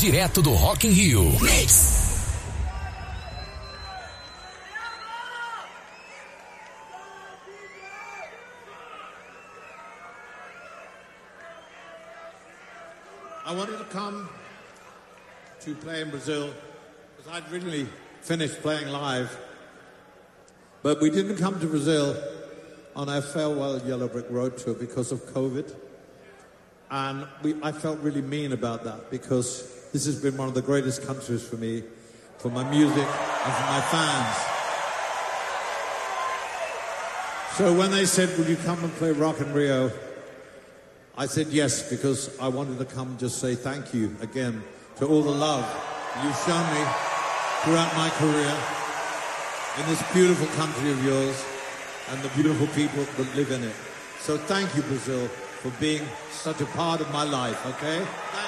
direto do Rock in Rio. I wanted to come to play in Brazil because I'd originally finished playing live, but we didn't come to Brazil on our farewell Yellow Brick Road tour because of COVID, and I felt really mean about that because this has been one of the greatest countries for me, for my music and for my fans. So when they said, "Will you come and play Rock in Rio?" I said yes, because I wanted to come and just say thank you again to all the love you've shown me throughout my career in this beautiful country of yours and the beautiful people that live in it. So thank you, Brazil, for being such a part of my life, okay? Thank